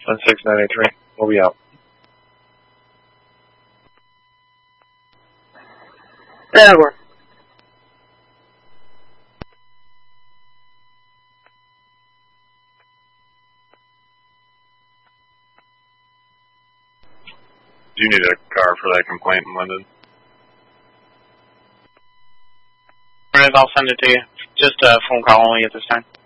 16983. We'll be out. Over. Do you need a car for that complaint in London? Alright, I'll send it to you. Just a phone call only at this time.